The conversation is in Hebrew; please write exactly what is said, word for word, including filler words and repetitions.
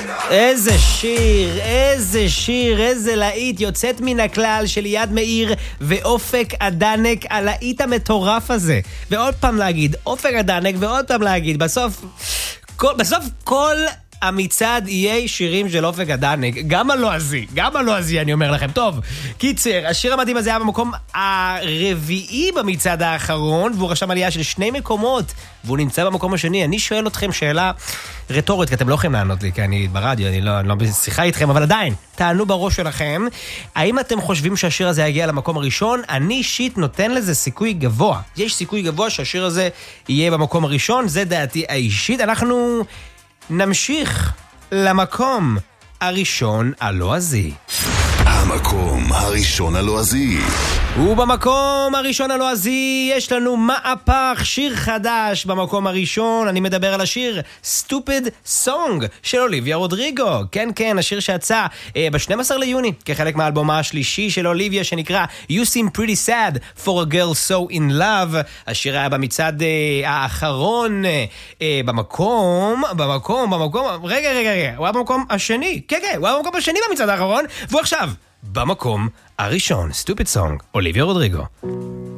איזה שיר, איזה שיר, איזה להיט, יוצאת מן הכלל של ליעד מאיר ואופק אדנק, הלהיט המטורף הזה. ועוד פעם להגיד, אופק אדנק, ועוד פעם להגיד, בסוף, כל, בסוף כל המצעד יהיה שירים של אופק אדנק, גם הלועזי, גם הלועזי אני אומר לכם. טוב, קיצר, השיר המדהים הזה היה במקום הרביעי במצעד האחרון, והוא רשם עלייה של שני מקומות, והוא נמצא במקום השני. אני שואל אתכם שאלה רטורית, כי אתם לא יכולים לענות לי, כי אני ברדיו, אני לא, אני לא בשיחה איתכם, אבל עדיין, תענו בראש שלכם. האם אתם חושבים שהשיר הזה יגיע למקום הראשון? אני אישית נותן לזה סיכוי גבוה. יש סיכוי גבוה שהשיר הזה יהיה במקום הראשון, זה דעתי האישית. אנחנו נמשיך למקום הראשון הלועזי. המקום הראשון הלועזי. ובמקום הראשון הלועזי יש לנו מהפך, שיר חדש במקום הראשון. אני מדבר על השיר Stupid Song של אוליביה רודריגו. כן, כן, השיר שיצא אה, ב-שנים עשר ליוני כחלק מהאלבומה השלישי של אוליביה שנקרא You Seem Pretty Sad for a Girl So In Love. השיר היה במצעד אה, האחרון אה, אה, במקום, במקום, במקום, רגע, רגע, רגע, הוא היה במקום השני. כן, כן, הוא היה במקום השני במצעד האחרון, והוא עכשיו במקום הראשון. Stupid Song, אוליביה רודריגו.